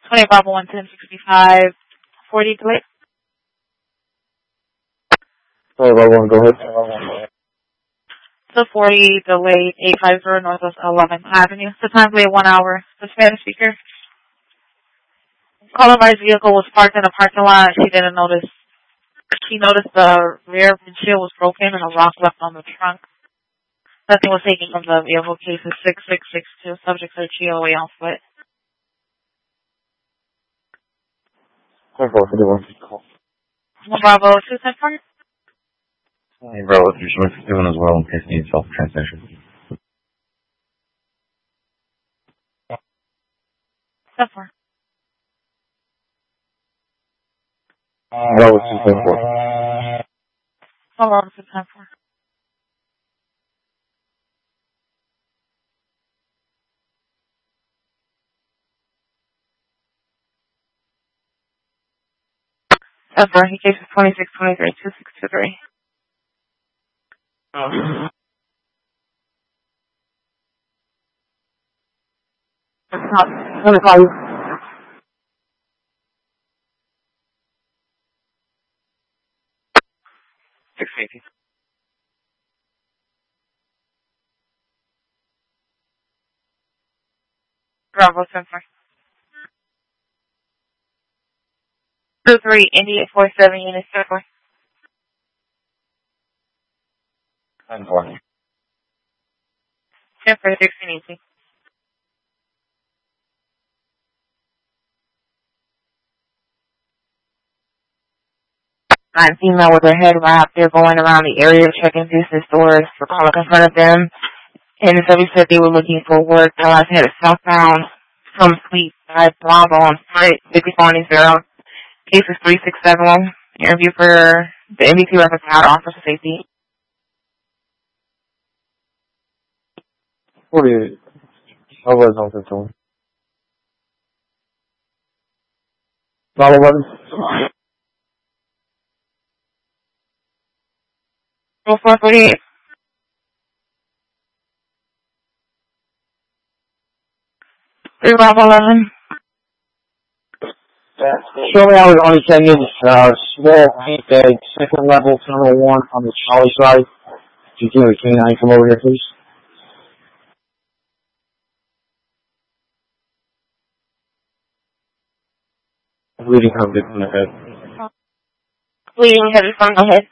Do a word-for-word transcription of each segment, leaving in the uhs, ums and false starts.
twenty Bravo one ten sixty-five, forty delay. twenty Bravo one, go ahead. So forty delayed eight five zero Northwest eleventh Avenue. The time delay one hour. The Spanish speaker. Caller-advised vehicle was parked in a parking lot. She didn't notice. She noticed the rear windshield was broken and a rock left on the trunk. Nothing was taken from the vehicle. Case is six six six two. Subjects are G O A on foot. ten four fifty-one. one Bravo two ten four. Hey, Bravo three fifty-one as well in case you need self-transmission. ten four. Bravo two ten four. one Bravo two ten four. ten four. He case is twenty-six twenty-three two six two three. Oh. I'm gonna call you. six eighty. Bravo ten four. two three Indy eight four seven units ten four. ten four. ten four sixteen easy. Nine female with her head wrapped. They're going around the area checking business stores for public in front of them. And so we said they were looking for work. The last had a southbound from Suite five Bravo on foot, fifty-four zero. Case is three six seven one. Interview for the M B T reference out officer safety. forty-eight. I was on fifty-one. Bravo eleven. Roll four forty-eight. three Bravo eleven. Shortly I was only ten units, uh, small paint bag, second level, terminal one on the Charlie side. If you can, the K nine come over here, please. Bleeding heavily from the head. Bleeding heavy from the head.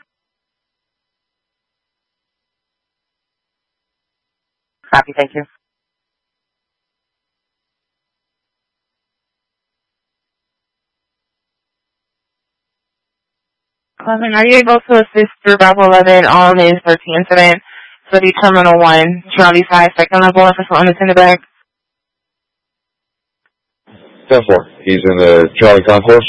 Copy, thank you. eleven, are you able to assist through Bravo eleven on his thirteen incident? So the Terminal one, Charlie five, second level, official unattended bag. ten four. He's in the Charlie Concourse.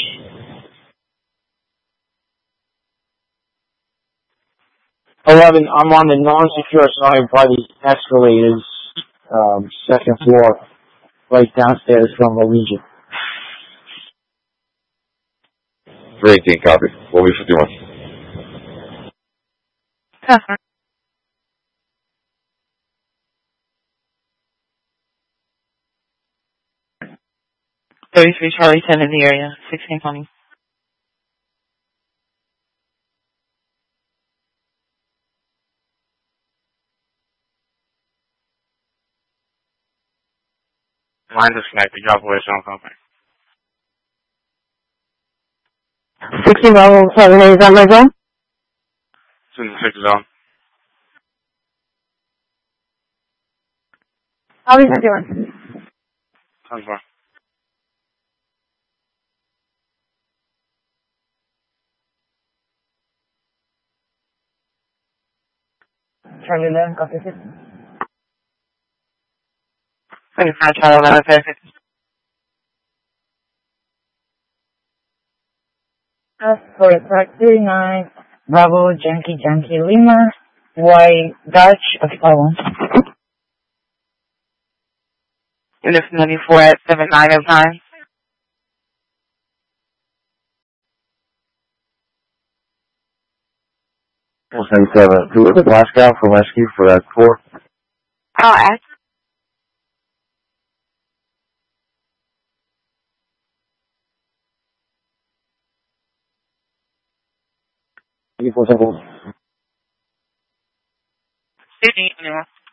eleven, I'm on the non-secure side by the escalators, um, second floor, right downstairs from the Legion. three eighteen, copy. We'll be fifty-one. Customer. thirty-three Charlie ten in the area, sixteen twenty. Line disconnected. Drop away. Sound company. sixteen Bravo seven, is that my zone? It's in the six zone. How is it doing? ten four. Charlie eleven, copy fifty. twenty-five Charlie eleven, fifty. For track thirty-nine, Bravo, Yankee, Yankee, Lima, White, Dutch, okay, one. Unit ninety-four at seven nine of time. four seventy-seven. Who was Glasgow for rescue for that four? Oh, ask. three four seven. fifteen, anyone.